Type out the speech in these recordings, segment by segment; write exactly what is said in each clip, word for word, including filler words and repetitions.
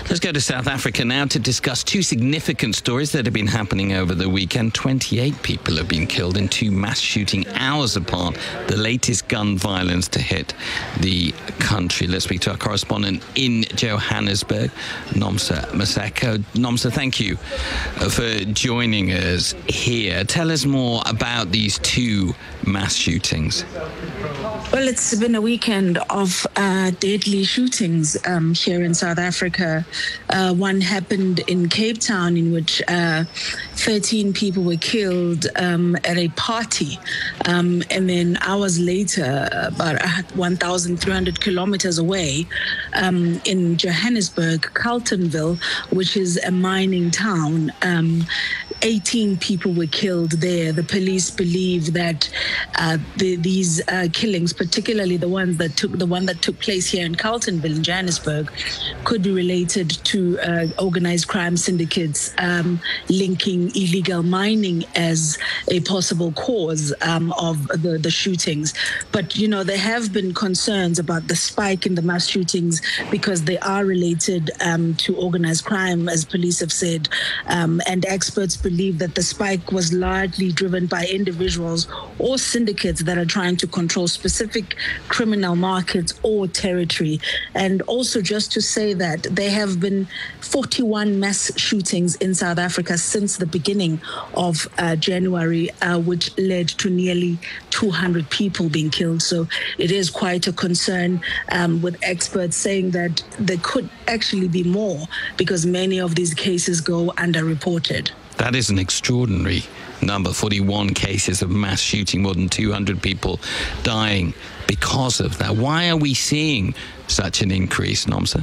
Let's go to South Africa now to discuss two significant stories that have been happening over the weekend. twenty-eight people have been killed in two mass shootings hours apart, the latest gun violence to hit the country. Let's speak to our correspondent in Johannesburg, Nomsa Maseko. Nomsa, thank you for joining us here. Tell us more about these two mass shootings. Well, it's been a weekend of uh, deadly shootings um, here in South Africa. Uh, one happened in Cape Town, in which uh, thirteen people were killed um, at a party. Um, and then hours later, about one thousand three hundred kilometers away, um, in Johannesburg, Carletonville, which is a mining town, um, eighteen people were killed there. The police believe that uh, the, these uh, killings, particularly the ones that took the one that took place here in Carletonville in Johannesburg, could be related to uh, organized crime syndicates um, linking illegal mining as a possible cause um, of the, the shootings. But, you know, there have been concerns about the spike in the mass shootings because they are related um, to organized crime, as police have said, um, and experts believe that the spike was largely driven by individuals or syndicates that are trying to control specific criminal markets or territory. And also just to say that there have been forty-one mass shootings in South Africa since the beginning of uh, January, uh, which led to nearly two hundred people being killed. So it is quite a concern, um, with experts saying that there could actually be more because many of these cases go underreported. That is an extraordinary number, forty-one cases of mass shooting, more than two hundred people dying because of that. Why are we seeing such an increase, Nomsa?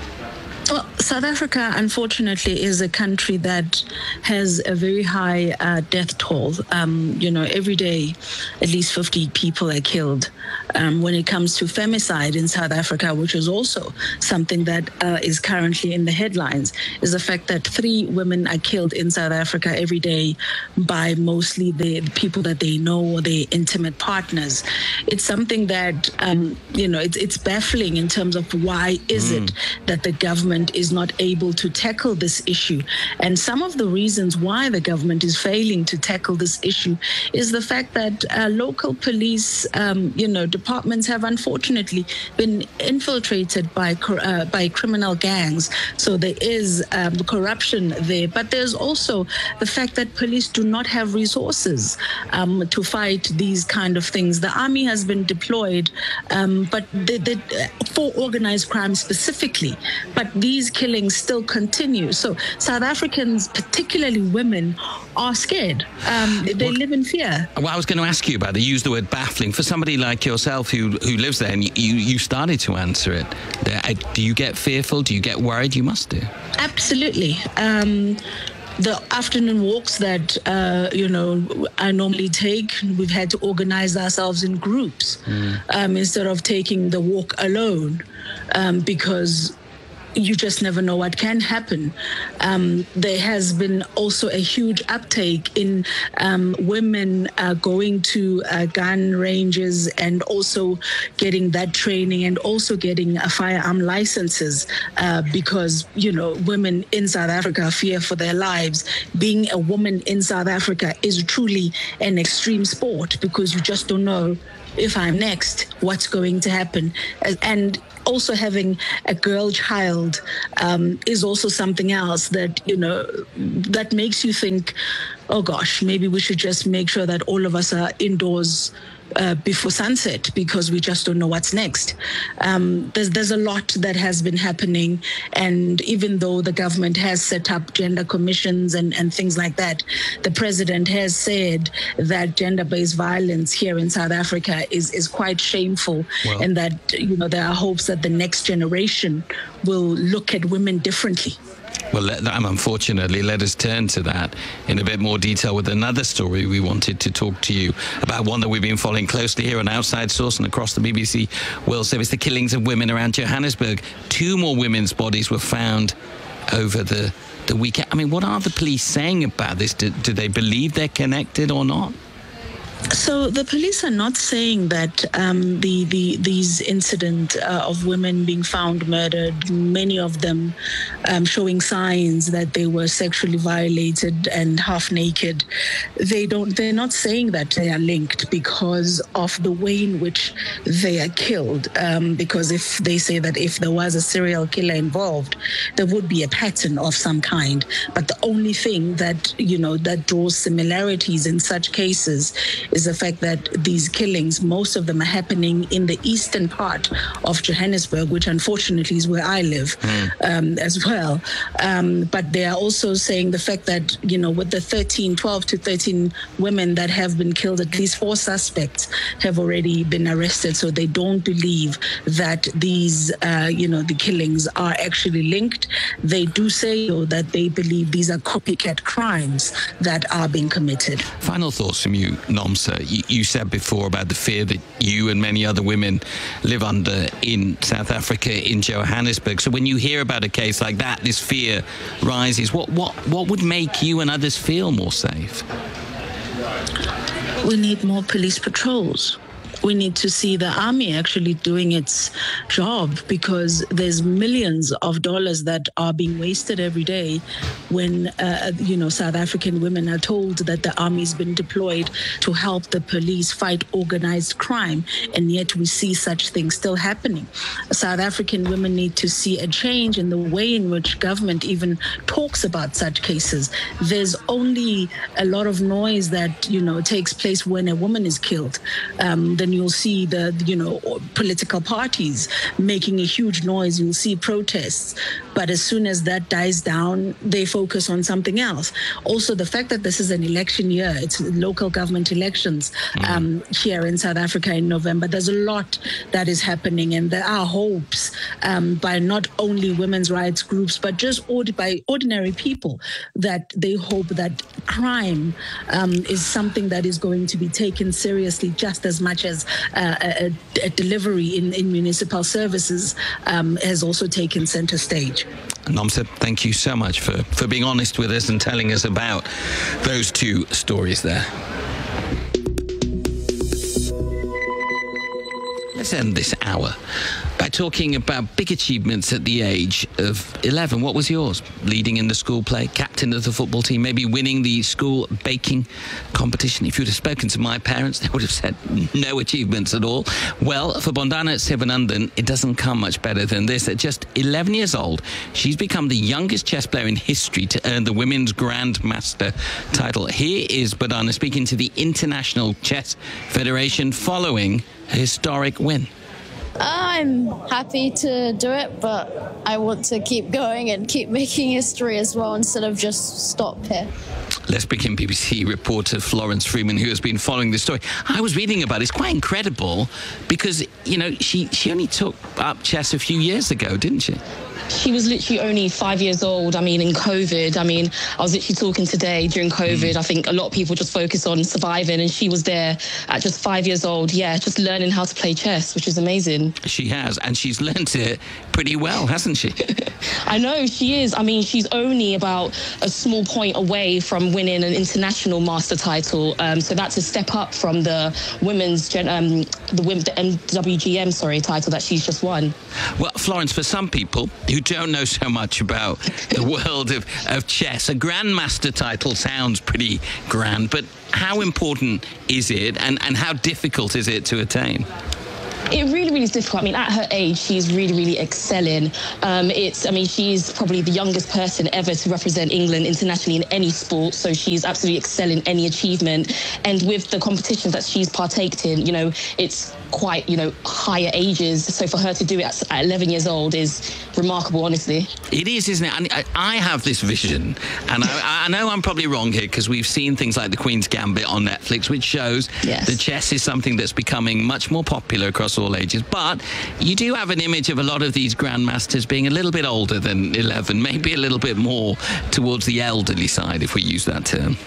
Well, South Africa, unfortunately, is a country that has a very high uh, death toll. Um, you know, every day, at least fifty people are killed. Um, when it comes to femicide in South Africa, which is also something that uh, is currently in the headlines, is the fact that three women are killed in South Africa every day by mostly the people that they know or their intimate partners. It's something that, um, you know, it's, it's baffling in terms of why is mm. it that the government is not able to tackle this issue. And some of the reasons why the government is failing to tackle this issue is the fact that uh, local police, um, you know, departments have unfortunately been infiltrated by uh, by criminal gangs. So there is um, corruption there. But there's also the fact that police do not have resources um, to fight these kind of things. The army has been deployed, um, but they, they, for organized crime specifically. But these killings still continue. So South Africans, particularly women, are scared. Um, they well, live in fear. Well, I was going to ask you about it. You used the word baffling. For somebody like yourself who who lives there, and you, you started to answer it, do you get fearful? Do you get worried? You must do. Absolutely. Um, The afternoon walks that, uh, you know, I normally take, we've had to organize ourselves in groups mm. um, instead of taking the walk alone um, because you just never know what can happen. Um, there has been also a huge uptake in um, women uh, going to uh, gun ranges and also getting that training and also getting uh, firearm licenses uh, because, you know, women in South Africa fear for their lives. Being a woman in South Africa is truly an extreme sport because you just don't know if I'm next, what's going to happen. And also having a girl child um, is also something else that, you know, that makes you think, oh gosh, maybe we should just make sure that all of us are indoors uh, before sunset because we just don't know what's next. Um, there's, there's a lot that has been happening. And even though the government has set up gender commissions and, and things like that, the president has said that gender-based violence here in South Africa is, is quite shameful well, and that, you know, there are hopes that the next generation will look at women differently. Well, let, um, unfortunately, let us turn to that in a bit more detail with another story we wanted to talk to you about, one that we've been following closely here on Outside Source and across the B B C World Service, the killings of women around Johannesburg. Two more women's bodies were found over the, the weekend. I mean, what are the police saying about this? Do, do they believe they're connected or not? So the police are not saying that um, the, the these incidents uh, of women being found murdered, many of them um, showing signs that they were sexually violated and half naked. They don't. They're not saying that they are linked because of the way in which they are killed. Um, because if they say that if there was a serial killer involved, there would be a pattern of some kind. But the only thing that you know that draws similarities in such cases is the fact that these killings, most of them are happening in the eastern part of Johannesburg, which unfortunately is where I live mm. um, as well. Um, but they are also saying the fact that, you know, with the thirteen, twelve to thirteen women that have been killed, at least four suspects have already been arrested. So they don't believe that these, uh, you know, the killings are actually linked. They do say, though, that they believe these are copycat crimes that are being committed. Final thoughts from you, Nomsa. You, you said before about the fear that you and many other women live under in South Africa, in Johannesburg. So when you hear about a case like that, this fear rises. What what what would make you and others feel more safe? We need more police patrols. We need to see the army actually doing its job, because there's millions of dollars that are being wasted every day when, uh, you know, South African women are told that the army's been deployed to help the police fight organized crime, and yet we see such things still happening. South African women need to see a change in the way in which government even talks about such cases. There's only a lot of noise that, you know, takes place when a woman is killed. Um, then you'll see the, you know, political parties making a huge noise. You'll see protests. But as soon as that dies down, they focus on something else. Also, the fact that this is an election year, it's local government elections um, mm. here in South Africa in November. There's a lot that is happening, and there are hopes um, by not only women's rights groups, but just ord- by ordinary people, that they hope that crime um, is something that is going to be taken seriously just as much as uh, a, a delivery in, in municipal services um, has also taken center stage. Nomsa, thank you so much for, for being honest with us and telling us about those two stories there. Let's end this hour by talking about big achievements at the age of eleven. What was yours? Leading in the school play, captain of the football team, maybe winning the school baking competition. If you'd have spoken to my parents, they would have said no achievements at all. Well, for Bondana Sivanandan, it doesn't come much better than this. At just eleven years old, she's become the youngest chess player in history to earn the Women's Grandmaster title. Here is Bondana speaking to the International Chess Federation following a historic win. I'm happy to do it, but I want to keep going and keep making history as well instead of just stop here. Let's begin. B B C reporter Florence Freeman, who has been following this story. I was reading about it. It's quite incredible because, you know, she, she only took up chess a few years ago, didn't she? She was literally only five years old. I mean, in COVID, I mean, I was literally talking today during COVID. Mm. I think a lot of people just focus on surviving, and she was there at just five years old. Yeah, just learning how to play chess, which is amazing. She has, and she's learnt it pretty well, hasn't she? I know, she is. I mean, she's only about a small point away from winning an international master title. Um, so that's a step up from the women's, gen- um, the, the M W G M, sorry, title that she's just won. Well, Florence, for some people who don't know so much about the world of, of chess, a grandmaster title sounds pretty grand, but how important is it, and, and how difficult is it to attain? It really, really is difficult. I mean, at her age, she's really, really excelling. Um, it's, I mean, she's probably the youngest person ever to represent England internationally in any sport. So she's absolutely excelling any achievement. And with the competitions that she's partaked in, you know, it's quite, you know, higher ages. So for her to do it at, at eleven years old is remarkable, honestly. It is, isn't it? I, I have this vision, and I, I know I'm probably wrong here because we've seen things like The Queen's Gambit on Netflix, which shows yes. that chess is something that's becoming much more popular across all ages. But you do have an image of a lot of these grandmasters being a little bit older than eleven, maybe a little bit more towards the elderly side, if we use that term.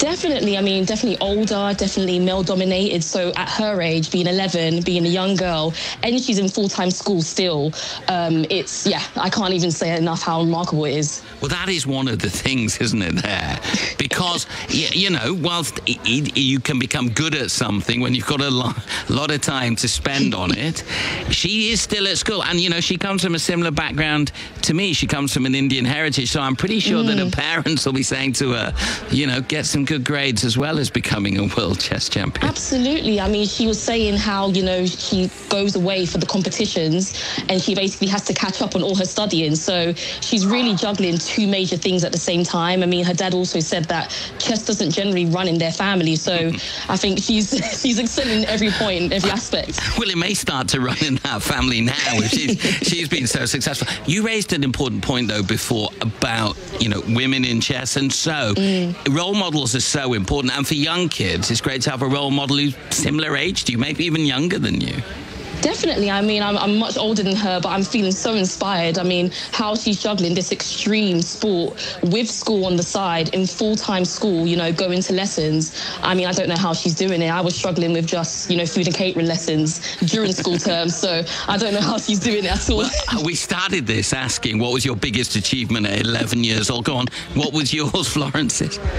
Definitely. I mean, definitely older, definitely male-dominated. So at her age, being eleven, being a young girl, and she's in full-time school still, um, it's, yeah, I can't even say enough how remarkable it is. Well, that is one of the things, isn't it, there? Because, you know, whilst you can become good at something when you've got a lot, lot of time to spend on it, she is still at school. And, you know, she comes from a similar background to me. She comes from an Indian heritage. So I'm pretty sure mm. that her parents will be saying to her, you know, get some good grades as well as becoming a world chess champion. Absolutely. I mean, she was saying how, you know, she goes away for the competitions and she basically has to catch up on all her studying. So she's really juggling two major things at the same time. I mean, her dad also said that chess doesn't generally run in their family. So I think she's she's excelling in every point, every aspect. Well, it may start to run in that family now if she's, she's been so successful. You raised an important point, though, before about, you know, women in chess. And so mm. role models are so important. And for young kids, it's great to have a role model who's similar age to you, maybe even younger than you. Definitely. I mean, I'm, I'm much older than her, but I'm feeling so inspired. I mean, how she's juggling this extreme sport with school on the side, in full-time school, you know, going to lessons. I mean, I don't know how she's doing it. I was struggling with just, you know, food and catering lessons during school terms, so I don't know how she's doing it at all. Well, we started this asking, what was your biggest achievement at eleven years old? Go on. What was yours, Florence?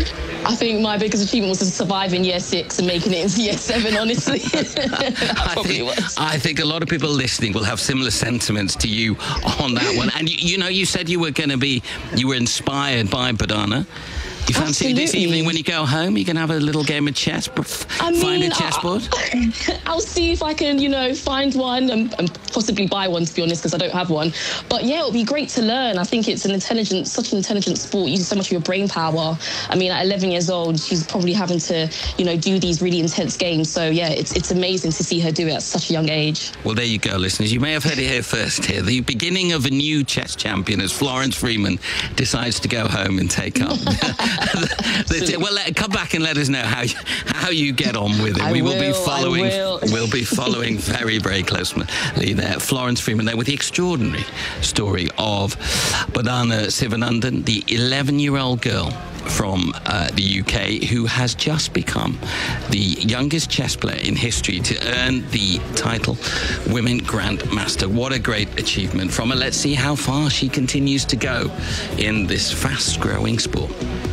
I think my biggest achievement was to survive in year six and making it into year seven, honestly. That I probably think, was. I think a lot of people listening will have similar sentiments to you on that one. And, you, you know, you said you were going to be, you were inspired by Badana. You fancy Absolutely. This evening when you go home, you can have a little game of chess, I mean, find a chessboard? I, I'll see if I can, you know, find one and, and possibly buy one, to be honest, because I don't have one. But yeah, it'll be great to learn. I think it's an intelligent, such an intelligent sport, uses so much of your brain power. I mean, at eleven years old, she's probably having to, you know, do these really intense games. So yeah, it's it's amazing to see her do it at such a young age. Well, there you go, listeners. You may have heard it here first here. The beginning of a new chess champion as Florence Freeman decides to go home and take up. Well, let, come back and let us know how you, how you get on with it. I we will, will be following. I will. We'll be following very, very closely there. Florence Freeman there with the extraordinary story of Badana Sivanandan, the eleven-year-old girl from uh, the U K who has just become the youngest chess player in history to earn the title Women Grandmaster. What a great achievement from her. Let's see how far she continues to go in this fast-growing sport.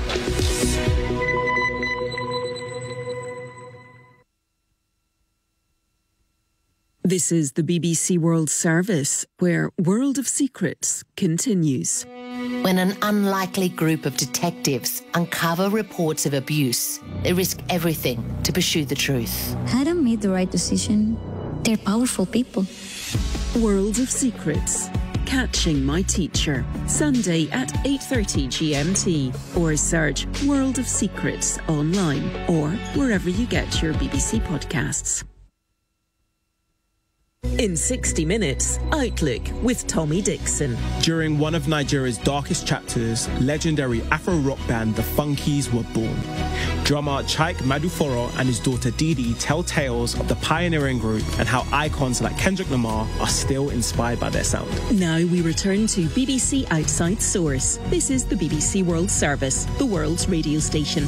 This is the B B C World Service, where World of Secrets continues. When an unlikely group of detectives uncover reports of abuse, they risk everything to pursue the truth. Hadn't made the right decision. They're powerful people. World of Secrets. Catching My Teacher. Sunday at eight thirty G M T. Or search World of Secrets online or wherever you get your B B C podcasts. In sixty minutes, Outlook with Tommy Dixon. During one of Nigeria's darkest chapters, legendary Afro-rock band The Funkies were born. Drummer Chike Maduforo and his daughter Didi tell tales of the pioneering group and how icons like Kendrick Lamar are still inspired by their sound. Now we return to B B C Outside Source. This is the B B C World Service, the world's radio station.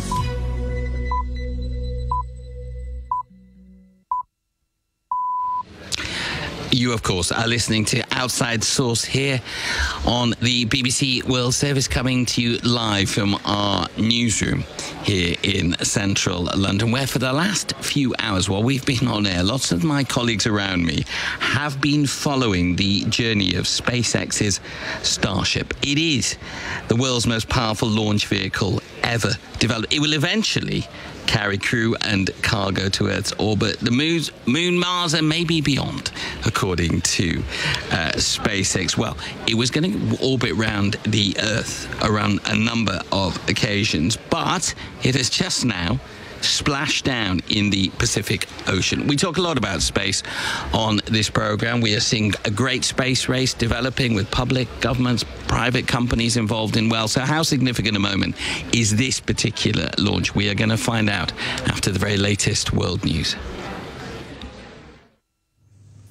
You, of course, are listening to Outside Source here on the B B C World Service, coming to you live from our newsroom here in central London, where for the last few hours while we've been on air, lots of my colleagues around me have been following the journey of SpaceX's Starship. It is the world's most powerful launch vehicle ever developed. It will eventually carry crew and cargo to Earth's orbit, the moon's, moon, Mars, and maybe beyond, according to uh, SpaceX. Well, it was going to orbit around the Earth around a number of occasions, but it has just now splashed down in the Pacific Ocean. We talk a lot about space on this program. We are seeing a great space race developing with public, governments, private companies involved in well. So how significant a moment is this particular launch? We are going to find out after the very latest world news.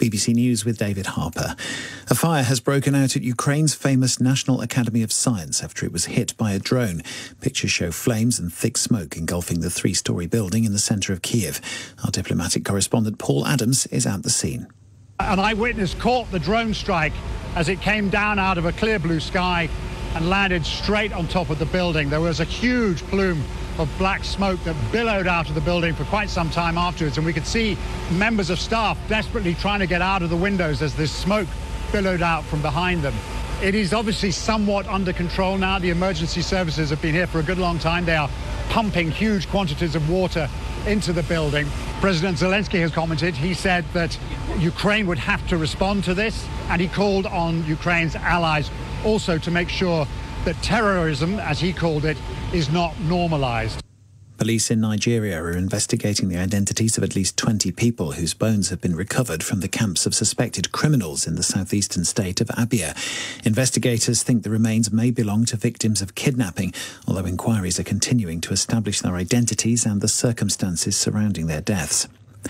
B B C News with David Harper. A fire has broken out at Ukraine's famous National Academy of Science after it was hit by a drone. Pictures show flames and thick smoke engulfing the three-storey building in the centre of Kiev. Our diplomatic correspondent Paul Adams is at the scene. An eyewitness caught the drone strike as it came down out of a clear blue sky and landed straight on top of the building. There was a huge plume of black smoke that billowed out of the building for quite some time afterwards, and we could see members of staff desperately trying to get out of the windows as this smoke billowed out from behind them. It is obviously somewhat under control now. The emergency services have been here for a good long time. They are pumping huge quantities of water into the building. President Zelensky has commented. He said that Ukraine would have to respond to this, and he called on Ukraine's allies also to make sure that terrorism, as he called it, is not normalised. Police in Nigeria are investigating the identities of at least twenty people whose bones have been recovered from the camps of suspected criminals in the southeastern state of Abia. Investigators think the remains may belong to victims of kidnapping, although inquiries are continuing to establish their identities and the circumstances surrounding their deaths.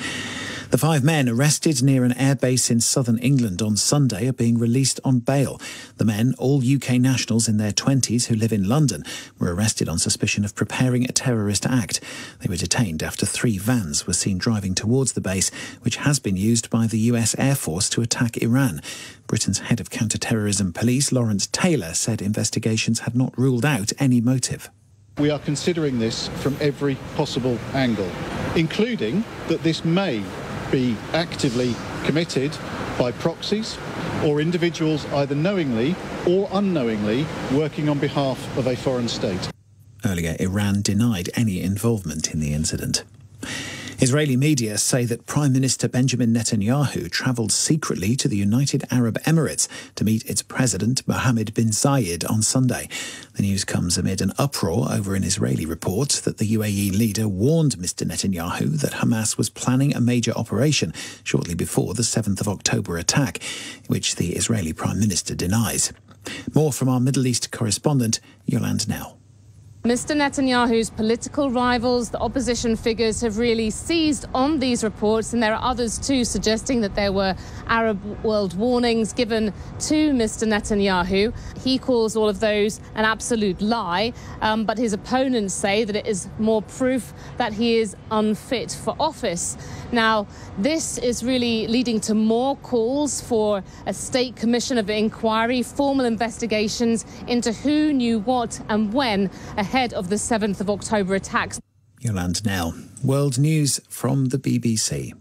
The five men arrested near an airbase in southern England on Sunday are being released on bail. The men, all U K nationals in their twenties who live in London, were arrested on suspicion of preparing a terrorist act. They were detained after three vans were seen driving towards the base, which has been used by the U S Air Force to attack Iran. Britain's head of counter-terrorism police, Lawrence Taylor, said investigations had not ruled out any motive. We are considering this from every possible angle, including that this may be actively committed by proxies or individuals either knowingly or unknowingly working on behalf of a foreign state. Earlier, Iran denied any involvement in the incident. Israeli media say that Prime Minister Benjamin Netanyahu travelled secretly to the United Arab Emirates to meet its president Mohammed bin Zayed on Sunday. The news comes amid an uproar over an Israeli report that the U A E leader warned Mister Netanyahu that Hamas was planning a major operation shortly before the seventh of October attack, which the Israeli Prime Minister denies. More from our Middle East correspondent, Yolande Nell. Mister Netanyahu's political rivals, the opposition figures, have really seized on these reports, and there are others too suggesting that there were Arab world warnings given to Mister Netanyahu. He calls all of those an absolute lie, um, but his opponents say that it is more proof that he is unfit for office. Now, this is really leading to more calls for a state commission of inquiry, formal investigations into who knew what and when ahead of the seventh of October attacks. Yolande Nell. World News from the B B C.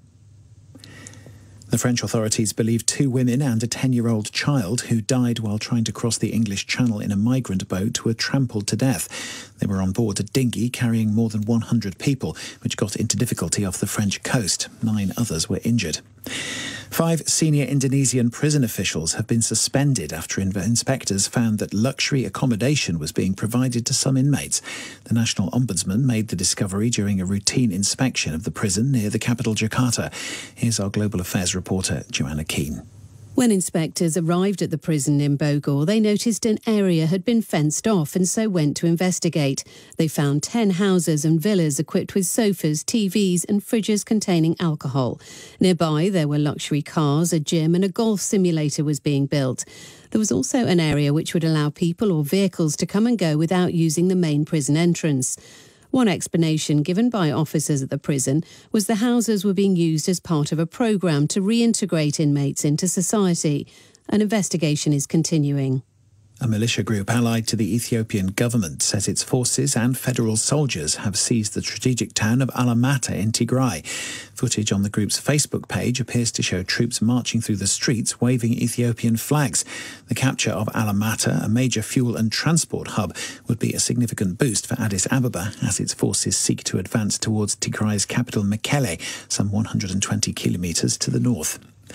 The French authorities believe two women and a ten-year-old child who died while trying to cross the English Channel in a migrant boat were trampled to death. They were on board a dinghy carrying more than one hundred people, which got into difficulty off the French coast. Nine others were injured. Five senior Indonesian prison officials have been suspended after inspectors found that luxury accommodation was being provided to some inmates. The National Ombudsman made the discovery during a routine inspection of the prison near the capital, Jakarta. Here's our Global Affairs reporter, Joanna Keane. When inspectors arrived at the prison in Bogor, they noticed an area had been fenced off and so went to investigate. They found ten houses and villas equipped with sofas, T Vs and fridges containing alcohol. Nearby, there were luxury cars, a gym and a golf simulator was being built. There was also an area which would allow people or vehicles to come and go without using the main prison entrance. One explanation given by officers at the prison was the houses were being used as part of a programme to reintegrate inmates into society. An investigation is continuing. A militia group allied to the Ethiopian government says its forces and federal soldiers have seized the strategic town of Alamata in Tigray. Footage on the group's Facebook page appears to show troops marching through the streets waving Ethiopian flags. The capture of Alamata, a major fuel and transport hub, would be a significant boost for Addis Ababa as its forces seek to advance towards Tigray's capital Mekelle, some one hundred twenty kilometres to the north.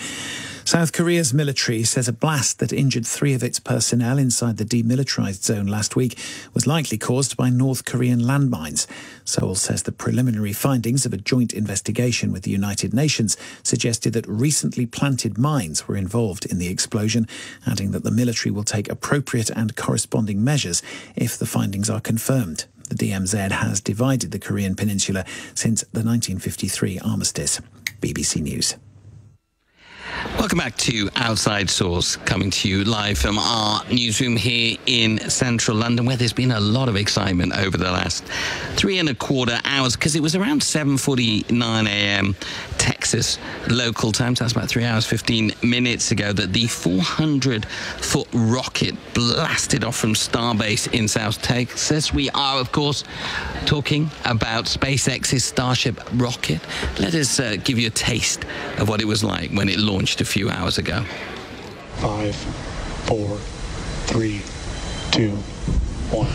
South Korea's military says a blast that injured three of its personnel inside the demilitarized zone last week was likely caused by North Korean landmines. Seoul says the preliminary findings of a joint investigation with the United Nations suggested that recently planted mines were involved in the explosion, adding that the military will take appropriate and corresponding measures if the findings are confirmed. The D M Z has divided the Korean peninsula since the nineteen fifty-three armistice. B B C News. Welcome back to Outside Source, coming to you live from our newsroom here in central London, where there's been a lot of excitement over the last three and a quarter hours, because it was around seven forty-nine a.m. Texas local time, so that's about three hours, fifteen minutes ago, that the four hundred foot rocket blasted off from Starbase in South Texas. We are, of course, talking about SpaceX's Starship rocket. Let us uh, give you a taste of what it was like when it launched a few hours ago. Five, four, three, two, one.